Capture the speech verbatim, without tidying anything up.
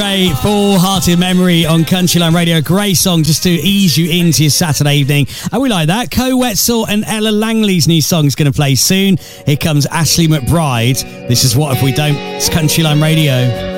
Full-Hearted Memory on Countryline Radio. Great song just to ease you into your Saturday evening. And we like that. Co Wetzel and Ella Langley's new song is going to play soon. Here comes Ashley McBride. This is What If We Don't. It's Countryline Radio.